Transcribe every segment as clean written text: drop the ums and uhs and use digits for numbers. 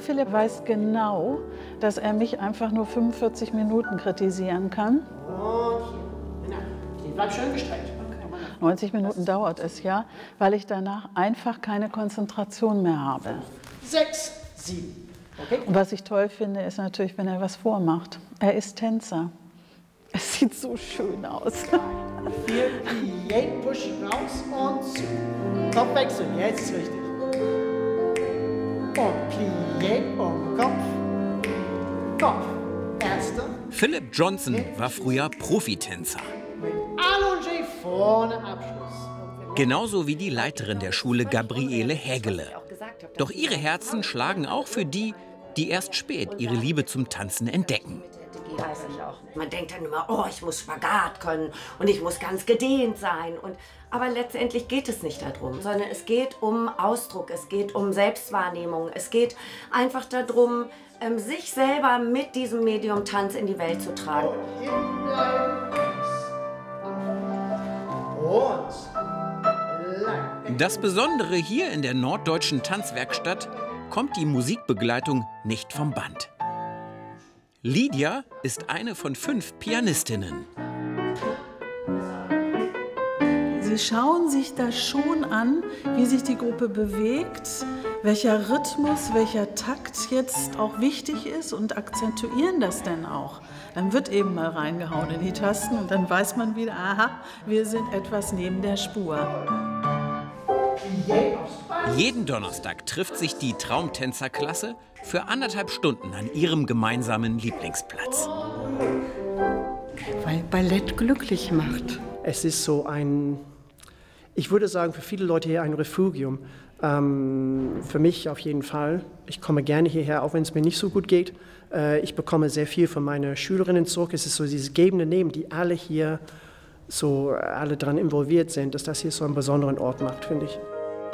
Philipp weiß genau, dass er mich einfach nur 45 Minuten kritisieren kann. Und hier. Bleib schön gestreckt. 90 Minuten dauert es ja, weil ich danach einfach keine Konzentration mehr habe. 6, 7. Okay. Und was ich toll finde, ist natürlich, wenn er was vormacht. Er ist Tänzer. Es sieht so schön aus. 4, Plié, Push raus und zu. Kopf wechseln, jetzt ist richtig. Und Plié und Kopf. Kopf. Erster. Philip Johnson war früher Profitänzer. Mit Allongé vorne Abschluss. Genauso wie die Leiterin der Schule, Gabriele Hägele. Doch ihre Herzen schlagen auch für die, die erst spät ihre Liebe zum Tanzen entdecken. Man denkt dann immer, oh, ich muss Spagat können und ich muss ganz gedehnt sein. Aber letztendlich geht es nicht darum, sondern es geht um Ausdruck, es geht um Selbstwahrnehmung. Es geht einfach darum, sich selber mit diesem Medium Tanz in die Welt zu tragen. Das Besondere hier in der Norddeutschen Tanzwerkstatt: kommt die Musikbegleitung nicht vom Band. Lydia ist eine von 5 Pianistinnen. Sie schauen sich da schon an, wie sich die Gruppe bewegt, welcher Rhythmus, welcher Takt jetzt auch wichtig ist und akzentuieren das dann auch. Dann wird eben mal reingehauen in die Tasten und dann weiß man wieder, aha, wir sind etwas neben der Spur. Jeden Donnerstag trifft sich die Traumtänzerklasse für 1,5 Stunden an ihrem gemeinsamen Lieblingsplatz. Weil Ballett glücklich macht. Es ist so ein, ich würde sagen, für viele Leute hier ein Refugium. Für mich auf jeden Fall. Ich komme gerne hierher, auch wenn es mir nicht so gut geht. Ich bekomme sehr viel von meinen Schülerinnen zurück. Es ist so dieses gebende Nehmen, die alle hier so alle daran involviert sind, dass das hier so einen besonderen Ort macht, finde ich.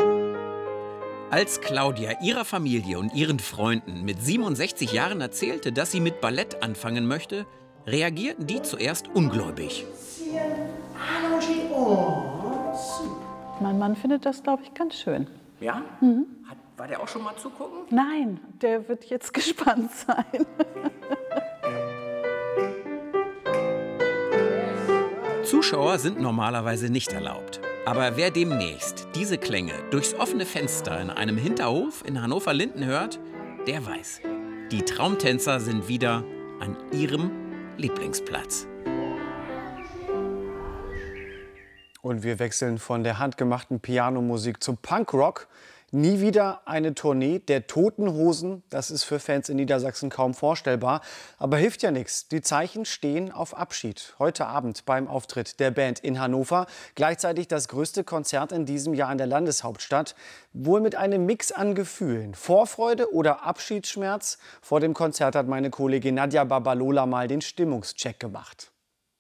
Als Claudia ihrer Familie und ihren Freunden mit 67 Jahren erzählte, dass sie mit Ballett anfangen möchte, reagierten die zuerst ungläubig. Mein Mann findet das, glaube ich, ganz schön. Ja? War der auch schon mal zugucken? Nein, der wird jetzt gespannt sein. Zuschauer sind normalerweise nicht erlaubt. Aber wer demnächst diese Klänge durchs offene Fenster in einem Hinterhof in Hannover-Linden hört, der weiß, die Traumtänzer sind wieder an ihrem Lieblingsplatz. Und wir wechseln von der handgemachten Pianomusik zum Punkrock. Nie wieder eine Tournee der Toten Hosen. Das ist für Fans in Niedersachsen kaum vorstellbar. Aber hilft ja nichts. Die Zeichen stehen auf Abschied. Heute Abend beim Auftritt der Band in Hannover. Gleichzeitig das größte Konzert in diesem Jahr in der Landeshauptstadt. Wohl mit einem Mix an Gefühlen. Vorfreude oder Abschiedsschmerz? Vor dem Konzert hat meine Kollegin Nadja Babalola mal den Stimmungscheck gemacht.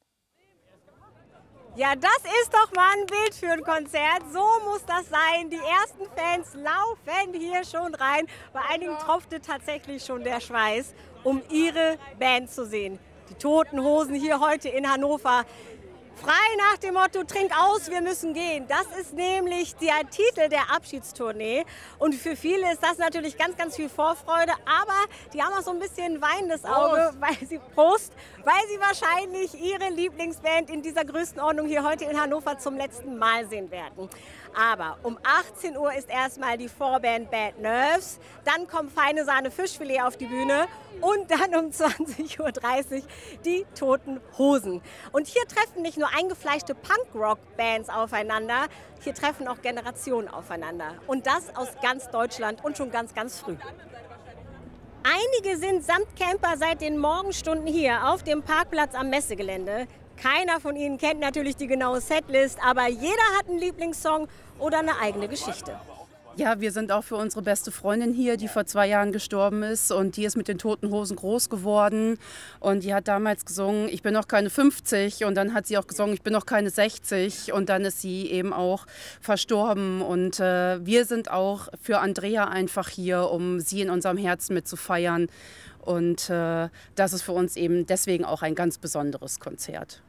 Ja, das ist doch mal ein Bild für ein Konzert. So muss das sein. Die ersten Fans laufen hier schon rein. Bei einigen tropfte tatsächlich schon der Schweiß, um ihre Band zu sehen. Die Toten Hosen hier heute in Hannover. Frei nach dem Motto, trink aus, wir müssen gehen. Das ist nämlich der Titel der Abschiedstournee. Und für viele ist das natürlich ganz, ganz viel Vorfreude. Aber die haben auch so ein bisschen weinendes Auge, weil sie wahrscheinlich ihre Lieblingsband in dieser Größenordnung hier heute in Hannover zum letzten Mal sehen werden. Aber um 18 Uhr ist erstmal die Vorband Bad Nerves. Dann kommt Feine Sahne Fischfilet auf die Bühne. Und dann um 20:30 Uhr die Toten Hosen. Und hier treffen nicht nur eingefleischte Punkrock-Bands aufeinander, hier treffen auch Generationen aufeinander. Und das aus ganz Deutschland und schon ganz, ganz früh. Einige sind samt Camper seit den Morgenstunden hier auf dem Parkplatz am Messegelände. Keiner von ihnen kennt natürlich die genaue Setlist, aber jeder hat einen Lieblingssong oder eine eigene Geschichte. Ja, wir sind auch für unsere beste Freundin hier, die vor 2 Jahren gestorben ist. Und die ist mit den Toten Hosen groß geworden. Und die hat damals gesungen, ich bin noch keine 50. Und dann hat sie auch gesungen, ich bin noch keine 60. Und dann ist sie eben auch verstorben. Und wir sind auch für Andrea einfach hier, um sie in unserem Herzen mit zu feiern. Und das ist für uns eben deswegen auch ein ganz besonderes Konzert.